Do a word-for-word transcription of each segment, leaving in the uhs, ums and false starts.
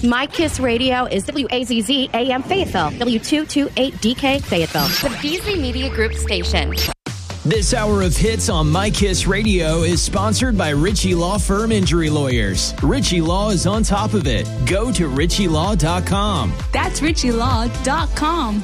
My Kiss Radio is W A Z Z A M Fayetteville, W two twenty-eight D K Fayetteville, the Beasley Media Group station. This hour of hits on My Kiss Radio is sponsored by Ritchie Law Firm Injury Lawyers. Ritchie Law is on top of it. Go to ritchie law dot com. That's ritchie law dot com.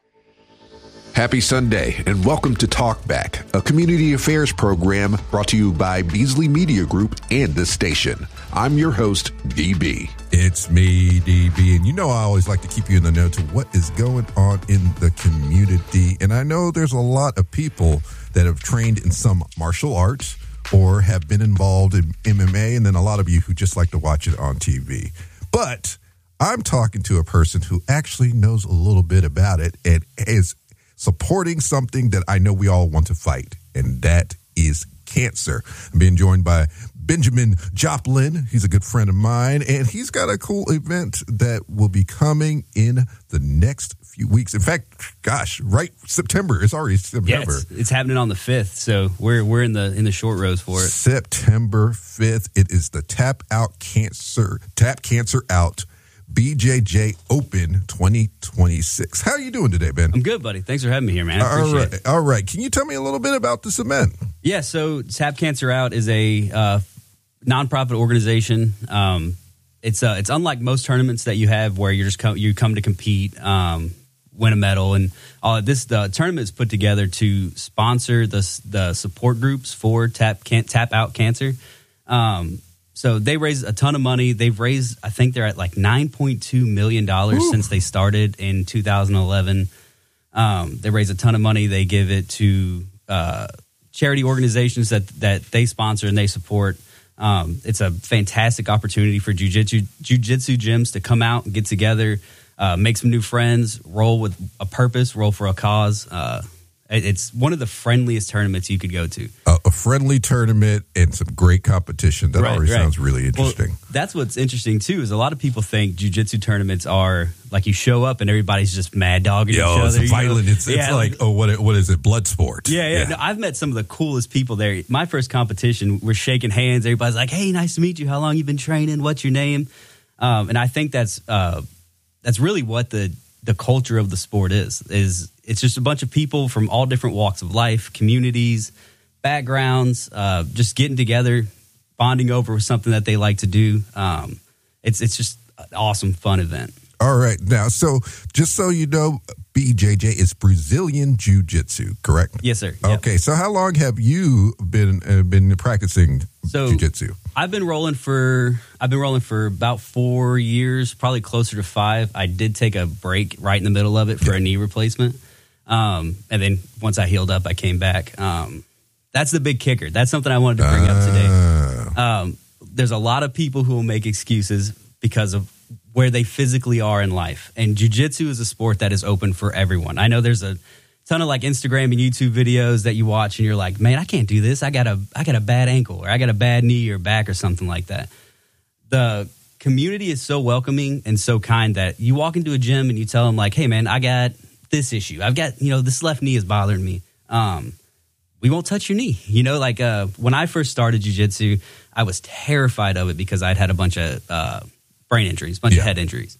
Happy Sunday and welcome to Talk Back, a community affairs program brought to you by Beasley Media Group and this station. I'm your host, D B. It's me, D B, and you know I always like to keep you in the know to what is going on in the community. And I know there's a lot of people that have trained in some martial arts or have been involved in M M A, and then a lot of you who just like to watch it on T V. But I'm talking to a person who actually knows a little bit about it and is supporting something that I know we all want to fight, and that is cancer. I'm being joined by Benjamin Joplin. He's a good friend of mine, and he's got a cool event that will be coming in the next few weeks. In fact, gosh, right, September. It's already September. Yeah, it's, it's happening on the fifth, so we're we're in the in the short rows for it. September fifth. It is the Tap Out Cancer, Tap Cancer Out B J J Open twenty twenty-six. How are you doing today, Ben? I'm good, buddy. Thanks for having me here, man. I appreciate all right, it. All right. Can you tell me a little bit about this event? Yeah, so Tap Cancer Out is a uh, nonprofit organization. Um, it's uh, it's unlike most tournaments that you have where you just come you come to compete, um, win a medal, and all. This the tournament is put together to sponsor the the support groups for Tap can, Tap Out Cancer. Um, So they raised a ton of money. They've raised, I think they're at like nine point two million dollars since they started in two thousand eleven. Um, they raise a ton of money. They give it to uh, charity organizations that, that they sponsor and they support. Um, it's a fantastic opportunity for jiu-jitsu, jiu-jitsu gyms to come out and get together, uh, make some new friends, roll with a purpose, roll for a cause. Uh, It's one of the friendliest tournaments you could go to. Uh, a friendly tournament and some great competition. That right, already right. sounds really interesting. Well, that's what's interesting, too, is a lot of people think jiu-jitsu tournaments are like you show up and everybody's just mad dogging Yo, each other. It's violent. Know? It's, it's yeah, like, oh, what what is it? Blood sport. Yeah, yeah. yeah. No, I've met some of the coolest people there. My first competition, we're shaking hands. Everybody's like, hey, nice to meet you. How long you been training? What's your name? Um, and I think that's uh, that's really what the the culture of the sport is, is it's just a bunch of people from all different walks of life, communities, backgrounds, uh, just getting together, bonding over something that they like to do. Um, it's it's just an awesome, fun event. All right. Now, so just so you know, B J J is Brazilian Jiu-Jitsu, correct? Yes, sir. Yep. Okay. So how long have you been uh, been practicing so, Jiu-Jitsu? I've been rolling for I've been rolling for about four years, probably closer to five. I did take a break right in the middle of it for yeah. a knee replacement, um, and then once I healed up, I came back. Um, that's the big kicker. That's something I wanted to bring uh, up today. Um, there's a lot of people who will make excuses because of where they physically are in life, and jiu-jitsu is a sport that is open for everyone. I know there's a ton of like Instagram and YouTube videos that you watch and you're like, man, I can't do this. I got a, I got a bad ankle or I got a bad knee or back or something like that. The community is so welcoming and so kind that you walk into a gym and you tell them like, hey man, I got this issue. I've got, you know, this left knee is bothering me. Um, we won't touch your knee. You know, like uh, when I first started jiu-jitsu, I was terrified of it because I'd had a bunch of uh, brain injuries, a bunch yeah. of head injuries.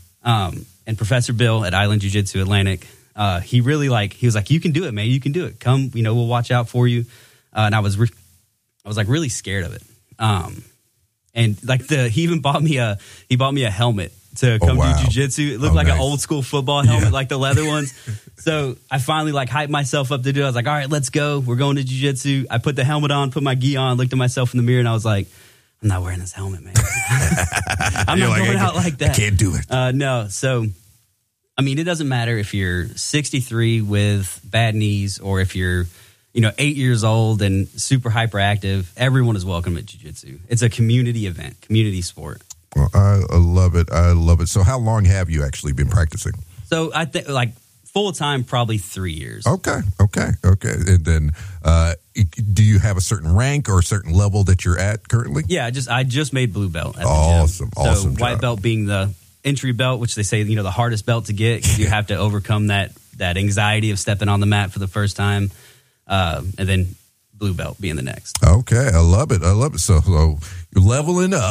Um, and Professor Bill at Island Jiu-Jitsu Atlantic, Uh, he really like, he was like, you can do it, man. You can do it. Come, you know, we'll watch out for you. Uh, and I was, re- I was like really scared of it. Um, and like the, he even bought me a, he bought me a helmet to come oh, wow. do jiu-jitsu. It looked oh, like nice. an old school football helmet, yeah. like the leather ones. So I finally like hyped myself up to do it. I was like, all right, let's go. We're going to jiu-jitsu. I put the helmet on, put my gi on, looked at myself in the mirror and I was like, I'm not wearing this helmet, man. I'm You're not like, going out like that. I can't do it. Uh, no. So, I mean, it doesn't matter if you're sixty-three with bad knees or if you're, you know, eight years old and super hyperactive. Everyone is welcome at jiu-jitsu. It's a community event, community sport. Well, I, I love it. I love it. So how long have you actually been practicing? So I think like full time, probably three years. Okay. Okay. Okay. And then uh, do you have a certain rank or a certain level that you're at currently? Yeah, I just, I just made blue belt. At the awesome. gym. Awesome. So white job. belt being the entry belt, which they say, you know, the hardest belt to get because you have to overcome that that anxiety of stepping on the mat for the first time, uh, and then blue belt being the next. Okay, I love it. I love it. So, so you're leveling up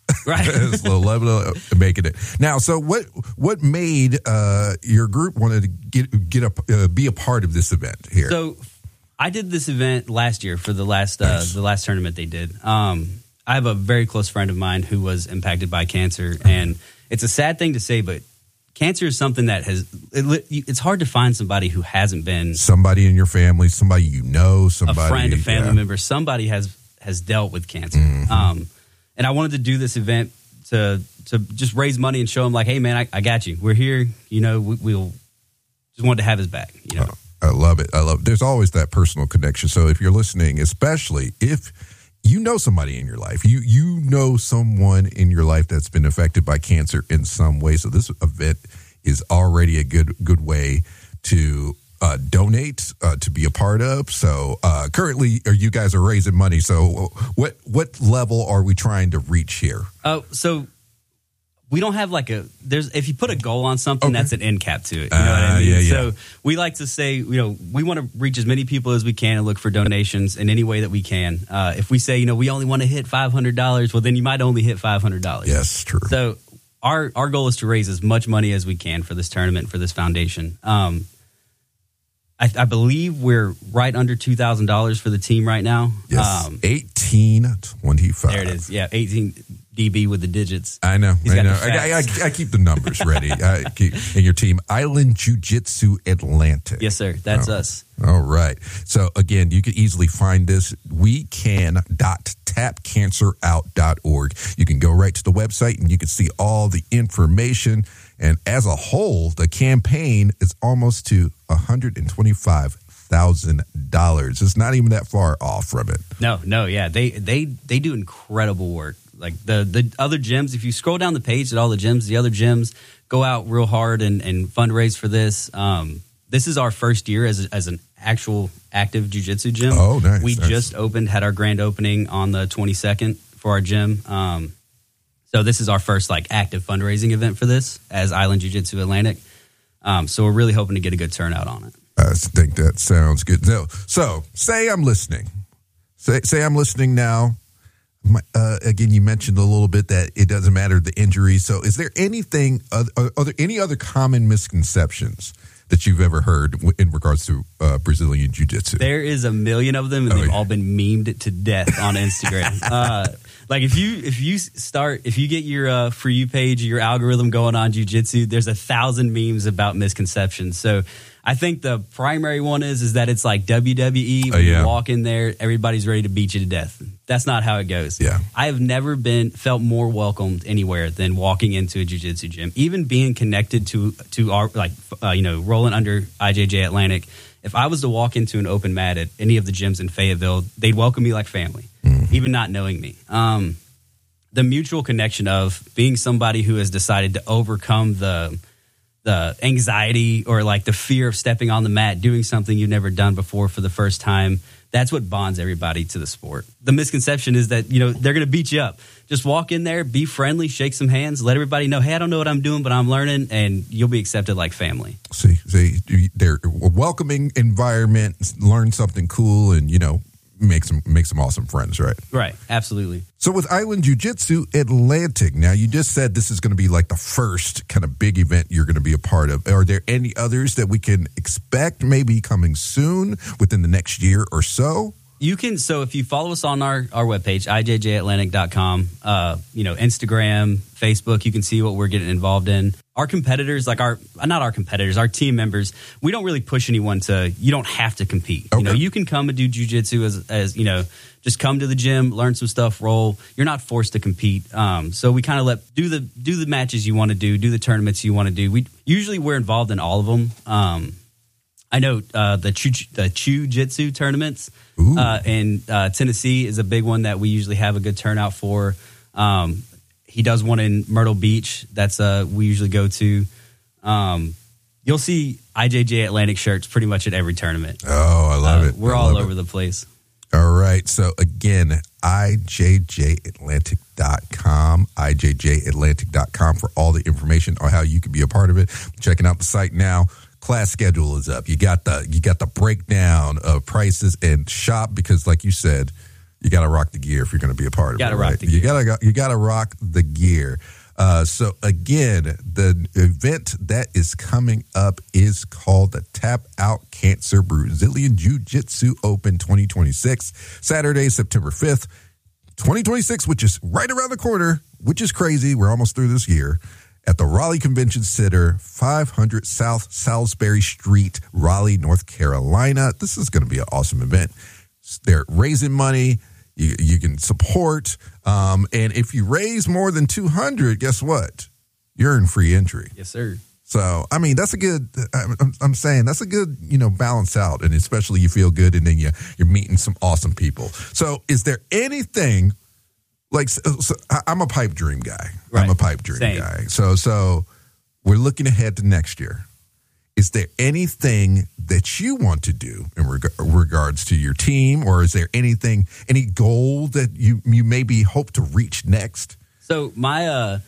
Right. Slow level of making it. Now, so what what made uh, your group wanted to get get up uh, be a part of this event here? So I did this event last year for the last uh, Nice. the last tournament they did. Um, I have a very close friend of mine who was impacted by cancer, and it's a sad thing to say, but cancer is something that has it, it's hard to find somebody who hasn't been Somebody in your family, somebody you know, somebody a friend, a family yeah. member, somebody has has dealt with cancer. Mm-hmm. Um, and I wanted to do this event to to just raise money and show him like, hey man, I, I got you. We're here. You know, we, we'll just wanted to have his back. You know, Oh, I love it. I love it. There's always that personal connection. So if you're listening, especially if you know somebody in your life, you you know someone in your life that's been affected by cancer in some way. So this event is already a good good way to uh, donate, uh, to be a part of. So uh, currently, uh, you guys are raising money. So what what level are we trying to reach here? Oh, so we don't have like a there's if you put a goal on something, Okay. that's an end cap to it. You know what Uh, I mean? yeah, yeah. So we like to say, you know, we want to reach as many people as we can and look for donations in any way that we can. Uh, if we say, you know, we only want to hit five hundred dollars, well, then you might only hit five hundred dollars. Yes, true. So our our goal is to raise as much money as we can for this tournament, for this foundation. Um, I, I believe we're right under two thousand dollars for the team right now. Yes, Um, eighteen twenty-five. there it is. Yeah, eighteen D B with the digits. I know. He's I got know. the I, I, facts. I keep the numbers ready. I keep, and your team, Island Jiu-Jitsu Atlantic. Yes, sir. That's Oh. us. All right. So again, you can easily find this we can dot tap cancer out dot org. You can go right to the website and you can see all the information. And as a whole, the campaign is almost to one hundred twenty-five thousand dollars. It's not even that far off from it. No, no, yeah. They they they do incredible work. Like the the other gyms, if you scroll down the page at all the gyms, the other gyms go out real hard and, and fundraise for this. Um, this is our first year as a, as an actual active jiu-jitsu gym. Oh, nice, We nice. just opened, had our grand opening on the twenty-second for our gym. Um, so this is our first like active fundraising event for this as Island Jiu-Jitsu Atlantic. Um, so we're really hoping to get a good turnout on it. I think that sounds good. So, so say I'm listening. Say, say I'm listening now. My, uh, again, you mentioned a little bit that it doesn't matter the injury. So, is there anything, uh, are there any other common misconceptions that you've ever heard w- in regards to uh, Brazilian Jiu-Jitsu? There is a million of them, and Oh, they've yeah. all been memed to death on Instagram. uh, like if you if you start if you get your uh, for you page, your algorithm going on jiu-jitsu, there's a thousand memes about misconceptions. So I think the primary one is is that it's like W W E. When Oh, yeah. you walk in there, everybody's ready to beat you to death. That's not how it goes. Yeah. I have never been felt more welcomed anywhere than walking into a jiu-jitsu gym. Even being connected to to our like uh, you know rolling under I J J Atlantic. If I was to walk into an open mat at any of the gyms in Fayetteville, they'd welcome me like family, Mm-hmm. even not knowing me. Um, the mutual connection of being somebody who has decided to overcome the the anxiety or like the fear of stepping on the mat, doing something you've never done before for the first time. That's what bonds everybody to the sport. The misconception is that, you know, they're going to beat you up. Just walk in there, be friendly, shake some hands, let everybody know, hey, I don't know what I'm doing, but I'm learning, and you'll be accepted like family. See, see, they're a welcoming environment, learn something cool, and, you know, make some, make some awesome friends, right? Right, absolutely. So with Island Jiu-Jitsu Atlantic, now you just said this is going to be like the first kind of big event you're going to be a part of. Are there any others that we can expect maybe coming soon within the next year or so? You can, so if you follow us on our, our webpage, I J J Atlantic dot com, uh, you know, Instagram, Facebook, you can see what we're getting involved in. Our competitors, like our, not our competitors, our team members, we don't really push anyone to, you don't have to compete. Okay. You know, you can come and do jiu-jitsu as, as, you know, just come to the gym, learn some stuff, roll. You're not forced to compete. Um, so we kind of let, do the, do the matches you want to do, do the tournaments you want to do. We usually we're involved in all of them. Um, I know uh, the Chu the Jiu-Jitsu tournaments uh, in uh, Tennessee is a big one that we usually have a good turnout for. Um, he does one in Myrtle Beach. That's uh, we usually go to. Um, you'll see I J J Atlantic shirts pretty much at every tournament. Oh, I love Uh, it. We're I all love over it. the place. All right. So again, I J J Atlantic dot com, I J J Atlantic dot com for all the information on how you can be a part of it. Checking out the site now. Class schedule is up. You got the you got the breakdown of prices and shop because, like you said, you got to rock the gear if you're going to be a part of gotta it. Rock Right? the gear. You got to you got to rock the gear. Uh, so again, the event that is coming up is called the Tap Out Cancer Brazilian Jiu-Jitsu Open twenty twenty-six, Saturday, September fifth, twenty twenty-six, which is right around the corner, which is crazy. We're almost through this year. At the Raleigh Convention Center, five hundred South Salisbury Street, Raleigh, North Carolina. This is going to be an awesome event. They're raising money. You, you can support. Um, and if you raise more than two hundred, guess what? You're in free entry. Yes, sir. So, I mean, that's a good, I'm, I'm saying that's a good, you know, balance out. And especially you feel good and then you, you're meeting some awesome people. So is there anything like, so, so I'm a pipe dream guy. Right. I'm a pipe dream Same. guy. So, so we're looking ahead to next year. Is there anything that you want to do in reg- regards to your team, or is there anything, any goal that you, you maybe hope to reach next? So my uh,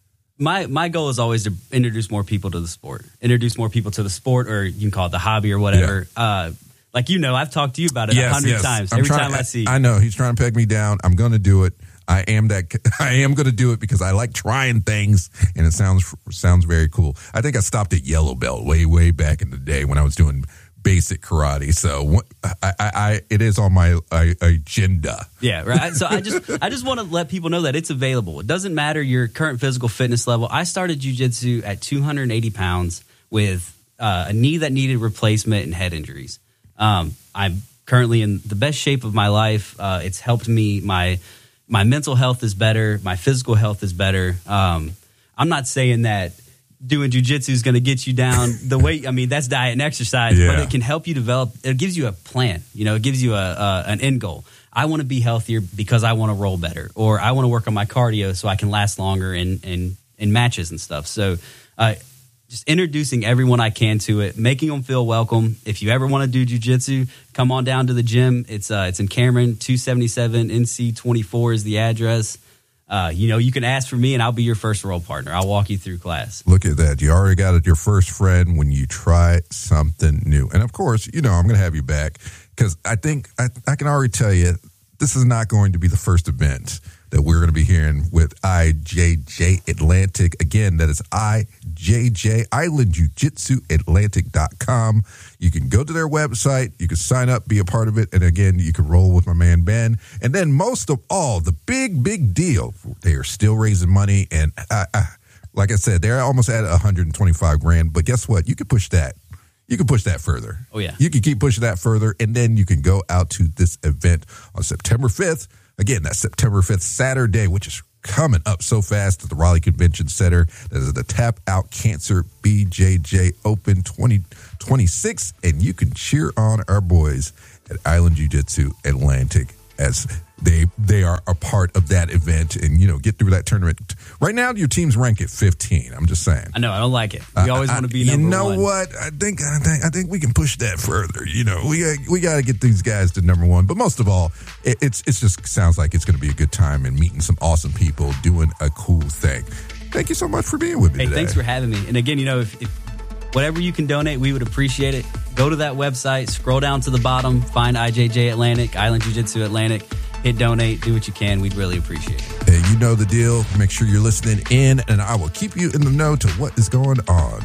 my my goal is always to introduce more people to the sport, introduce more people to the sport, or you can call it the hobby or whatever. Yeah. Uh, like you know, I've talked to you about it a yes, hundred yes. times. I'm Every trying, time I see you. I know he's trying to peg me down. I'm going to do it. I am that. I am going to do it because I like trying things, and it sounds sounds very cool. I think I stopped at yellow belt way way back in the day when I was doing basic karate. So I, I, I it is on my I, agenda. Yeah, right. So I just I just want to let people know that it's available. It doesn't matter your current physical fitness level. I started jiu-jitsu at two hundred eighty pounds with uh, a knee that needed replacement and head injuries. Um, I'm currently in the best shape of my life. Uh, it's helped me. My My mental health is better. My physical health is better. Um, I'm not saying that doing jiu-jitsu is going to get you down the weight. I mean, that's diet and exercise, yeah. but it can help you develop. It gives you a plan. You know, it gives you a, a an end goal. I want to be healthier because I want to roll better, or I want to work on my cardio so I can last longer in in, in matches and stuff. So, uh, just introducing everyone I can to it, making them feel welcome. If you ever want to do jiu-jitsu, come on down to the gym. It's uh, it's in Cameron, two seventy-seven N C twenty-four is the address. Uh, you know, you can ask for me, and I'll be your first role partner. I'll walk you through class. Look at that. You already got your first friend when you try something new. And, of course, you know, I'm going to have you back because I think I, I can already tell you this is not going to be the first event that we're going to be hearing with I J J Atlantic. Again, that is I J J, Island Jiu Jitsu Atlantic dot com. You can go to their website. You can sign up, be a part of it. And again, you can roll with my man, Ben. And then most of all, the big, big deal, they are still raising money. And I, I, like I said, they're almost at one hundred twenty-five grand. But guess what? You can push that. You can push that further. Oh, yeah. You can keep pushing that further. And then you can go out to this event on September fifth. Again, that's September fifth, Saturday, which is coming up so fast at the Raleigh Convention Center. That is the Tap Out Cancer B J J Open twenty twenty-six. And you can cheer on our boys at Island Jiu-Jitsu Atlantic as they they are a part of that event and, you know, get through that tournament. Right now, your team's ranked at fifteen. I'm just saying. I know. I don't like it. We always I, want to be number You know one. what? I think, I think I think we can push that further. You know, we got, we got to get these guys to number one. But most of all, it, it's it's just sounds like it's going to be a good time and meeting some awesome people, doing a cool thing. Thank you so much for being with me Hey, today. thanks for having me. And again, you know, if, if whatever you can donate, we would appreciate it. Go to that website, scroll down to the bottom, find I J J Atlantic, Island Jiu-Jitsu Atlantic. Hit donate, do what you can. We'd really appreciate it. Hey, you know the deal. Make sure you're listening in, and I will keep you in the know to what is going on.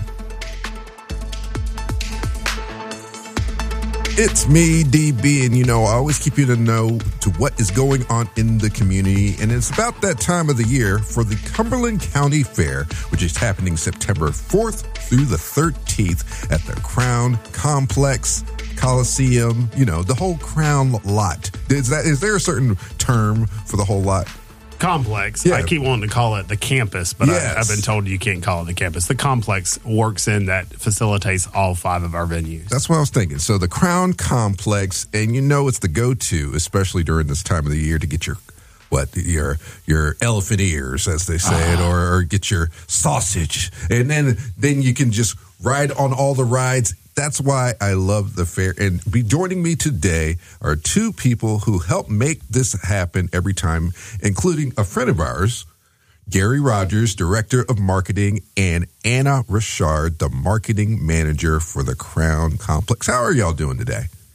It's me, D B, and you know, I always keep you in the know to what is going on in the community, and it's about that time of the year for the Cumberland County Fair, which is happening September fourth through the thirteenth at the Crown Complex Coliseum, you know, the whole Crown lot. Is that is there a certain term for the whole lot? Complex. Yeah. I keep wanting to call it the campus, but Yes. I, I've been told you can't call it the campus. The complex works in that facilitates all five of our venues. That's what I was thinking. So the Crown Complex, and you know it's the go-to, especially during this time of the year, to get your what your your elephant ears, as they say it, or, or get your sausage, and then then you can just ride on all the rides. That's why I love the fair. And be joining me today are two people who help make this happen every time, including a friend of ours, Gary Rogers, Director of Marketing, and Anna Richard, the Marketing Manager for the Crown Complex. How are y'all doing today?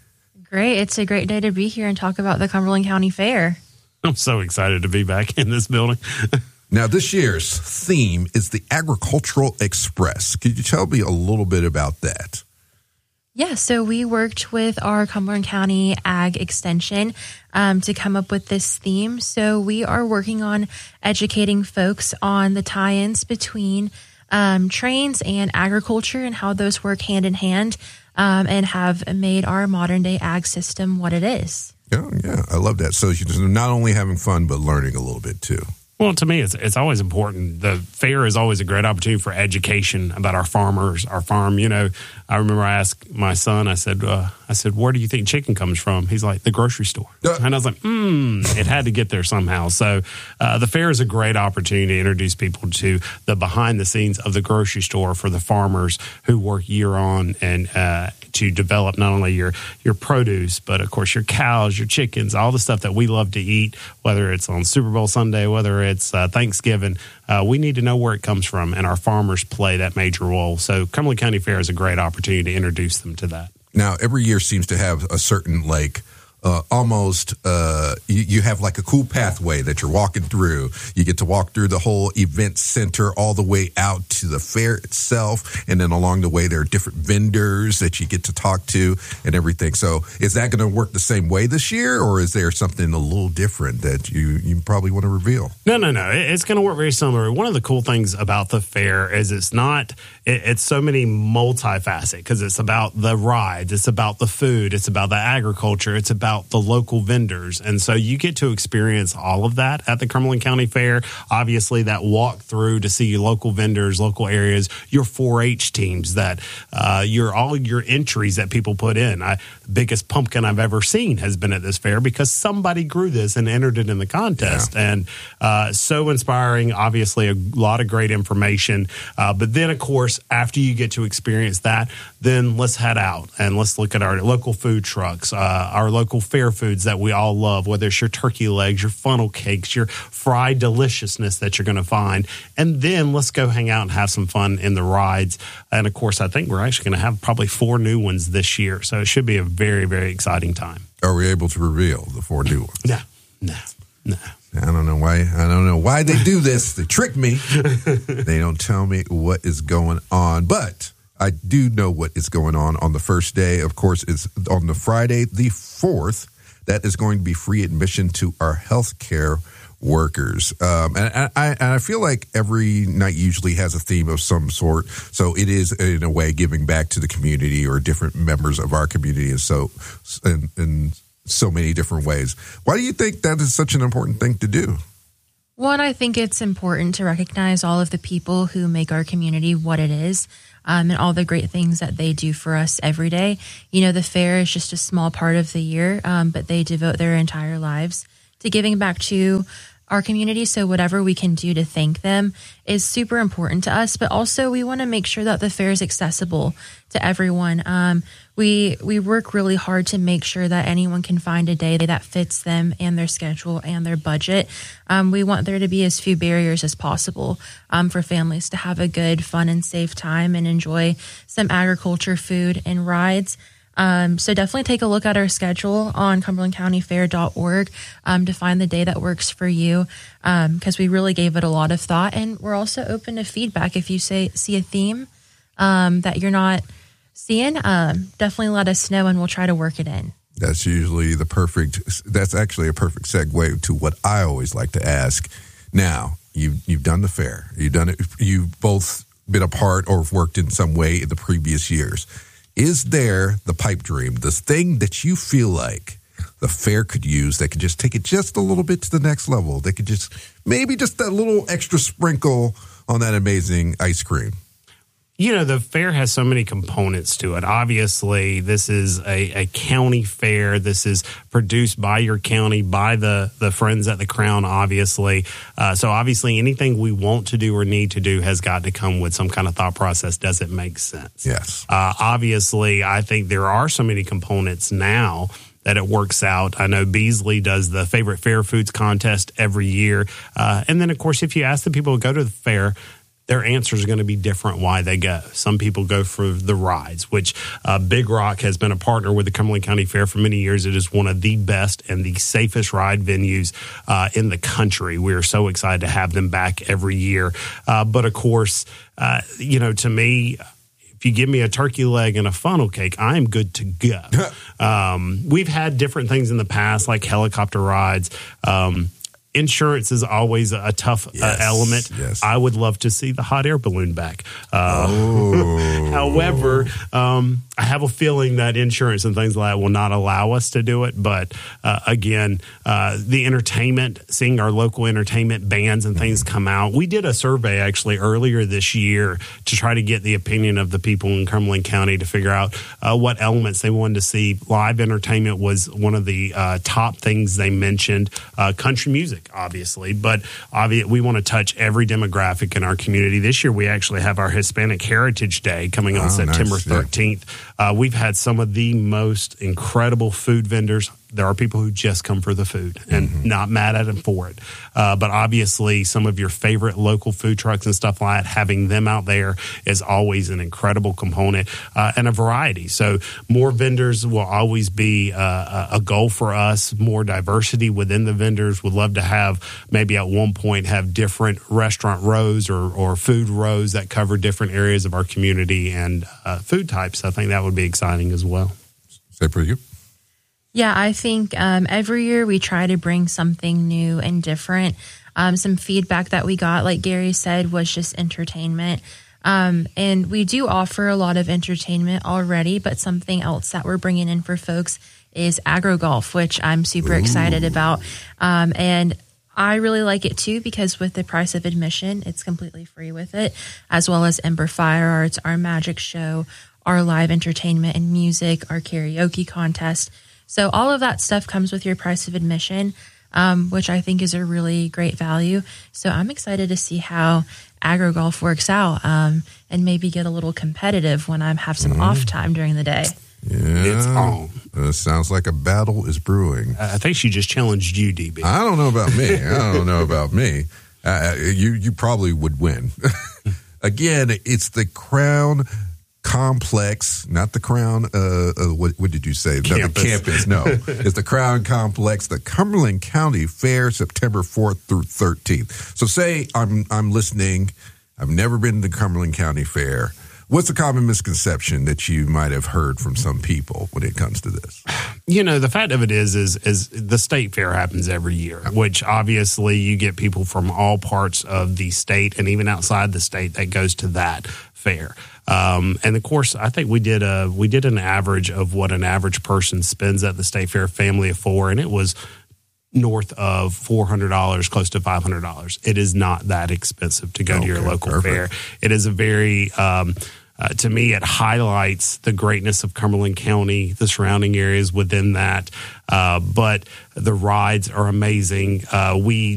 Great. It's a great day to be here and talk about the Cumberland County Fair. I'm so excited to be back in this building. Now, this year's theme is the Agricultural Express. Could you tell me a little bit about that? Yeah, so we worked with our Cumberland County Ag Extension um, to come up with this theme. So we are working on educating folks on the tie-ins between um, trains and agriculture and how those work hand in hand, um, and have made our modern day ag system what it is. Yeah, yeah, I love that. So you're not only having fun, but learning a little bit too. Well, to me, it's it's always important. The fair is always a great opportunity for education about our farmers, our farm. You know, I remember I asked my son, I said, uh, I said, where do you think chicken comes from? He's like, the grocery store. Uh, and I was like, hmm, it had to get there somehow. So uh, the fair is a great opportunity to introduce people to the behind the scenes of the grocery store for the farmers who work year on and uh, to develop not only your, your produce, but of course your cows, your chickens, all the stuff that we love to eat, whether it's on Super Bowl Sunday, whether it's uh, Thanksgiving. Uh, we need to know where it comes from, and our farmers play that major role. So Cumberland County Fair is a great opportunity to introduce them to that. Now, every year seems to have a certain, like, uh, almost, uh, you, you have like a cool pathway that you're walking through. You get to walk through the whole event center all the way out to the fair itself. And then along the way, there are different vendors that you get to talk to and everything. So is that going to work the same way this year, or is there something a little different that you, you probably want to reveal? No, no, no. It's going to work very similar. One of the cool things about the fair is it's not, it, it's so many multifaceted, because it's about the rides, it's about the food, it's about the agriculture, it's about the local vendors. And so you get to experience all of that at the Cumberland County Fair. Obviously, that walk through to see your local vendors, local areas, your four H teams, that uh, your all your entries that people put in. I, the biggest pumpkin I've ever seen has been at this fair because somebody grew this and entered it in the contest. Yeah. And uh, so inspiring, obviously a lot of great information. Uh, but then, of course, after you get to experience that, then let's head out and let's look at our local food trucks, uh, our local fair foods that we all love, whether it's your turkey legs, your funnel cakes, your fried deliciousness that you're going to find. And then let's go hang out and have some fun in the rides. And of course, I think we're actually going to have probably four new ones this year. So it should be a very, very exciting time. Are we able to reveal the four new ones? No, no, no. I don't know why. I don't know why they do this. They trick me. They don't tell me what is going on. But I do know what is going on on the first day. Of course, it's on the Friday, the fourth. That is going to be free admission to our healthcare workers. Um, and I, and I feel like every night usually has a theme of some sort. So it is, in a way, giving back to the community or different members of our community. And so, in, in so many different ways. Why do you think that is such an important thing to do? One, I think it's important to recognize all of the people who make our community what it is, um, and all the great things that they do for us every day. You know, the fair is just a small part of the year, um, but they devote their entire lives to giving back to our community. So whatever we can do to thank them is super important to us. But also, we want to make sure that the fair is accessible to everyone. Um, we we work really hard to make sure that anyone can find a day that fits them and their schedule and their budget. Um, we want there to be as few barriers as possible um, for families to have a good, fun, and safe time and enjoy some agriculture, food, and rides. Um, so definitely take a look at our schedule on cumberland county fair dot org um, to find the day that works for you, because um, we really gave it a lot of thought. And we're also open to feedback. If you say see a theme um, that you're not seeing, um, definitely let us know and we'll try to work it in. That's usually the perfect, that's actually a perfect segue to what I always like to ask. Now, you've, you've done the fair. You've done it. You've both been a part or worked in some way in the previous years. Is there the pipe dream, this thing that you feel like the fair could use that could just take it just a little bit to the next level? They could just, maybe just that little extra sprinkle on that amazing ice cream. You know, the fair has so many components to it. Obviously, this is a, a county fair. This is produced by your county, by the, the Friends at the Crown, obviously. Uh, so obviously, anything we want to do or need to do has got to come with some kind of thought process. Does it make sense? Yes. Uh, obviously, I think there are so many components now that it works out. I know Beasley does the favorite fair foods contest every year. Uh, and then, of course, if you ask the people who go to the fair, their answers are going to be different why they go. Some people go for the rides, which uh, Big Rock has been a partner with the Cumberland County Fair for many years. It is one of the best and the safest ride venues uh, in the country. We are so excited to have them back every year. Uh, but of course, uh, you know, to me, if you give me a turkey leg and a funnel cake, I am good to go. um, we've had different things in the past, like helicopter rides. Um, Insurance is always a tough yes, uh, element. Yes. I would love to see the hot air balloon back. Uh, oh. However, um, I have a feeling that insurance and things like that will not allow us to do it. But uh, again, uh, the entertainment, seeing our local entertainment bands and things come out. We did a survey actually earlier this year to try to get the opinion of the people in Cumberland County to figure out uh, what elements they wanted to see. Live entertainment was one of the uh, top things they mentioned. Uh, country music, obviously, but obvi- we want to touch every demographic in our community. This year, we actually have our Hispanic Heritage Day coming on oh, September nice. thirteenth. Yeah. Uh, we've had some of the most incredible food vendors. There are people who just come for the food and mm-hmm. not mad at them for it. Uh, but obviously, some of your favorite local food trucks and stuff like that, having them out there is always an incredible component uh, and a variety. So more vendors will always be uh, a goal for us, more diversity within the vendors. Would love to have maybe at one point have different restaurant rows or, or food rows that cover different areas of our community and uh, food types. I think that would be exciting as well. Say for you. Yeah, I think um, every year we try to bring something new and different. Um, some feedback that we got, like Gary said, was just entertainment. Um, and we do offer a lot of entertainment already, but something else that we're bringing in for folks is agro golf, which I'm super Ooh. excited about. Um, and I really like it too, because with the price of admission, it's completely free with it, as well as Ember Fire Arts, our magic show, our live entertainment and music, our karaoke contest. So all of that stuff comes with your price of admission, um, which I think is a really great value. So I'm excited to see how agro golf works out um, and maybe get a little competitive when I have some mm. off time during the day. Yeah, it's on. Uh, sounds like a battle is brewing. I think she just challenged you, D B. I don't know about me. I don't know about me. Uh, you you probably would win. Again, it's the Crown Complex, not the Crown. Uh, uh, what, what did you say? Campus. No, the campus. No, it's the Crown Complex, the Cumberland County Fair, September fourth through thirteenth. So, say I'm I'm listening. I've never been to the Cumberland County Fair. What's a common misconception that you might have heard from some people when it comes to this? You know, the fact of it is, is, is the state fair happens every year, which obviously you get people from all parts of the state and even outside the state that goes to that fair. Um, and of course, I think we did a we did an average of what an average person spends at the state fair, family of four, and it was north of four hundred dollars, close to five hundred dollars. It is not that expensive to go okay, to your local perfect. fair. It is a very, um, uh, to me, it highlights the greatness of Cumberland County, the surrounding areas within that. Uh, but the rides are amazing. Uh, we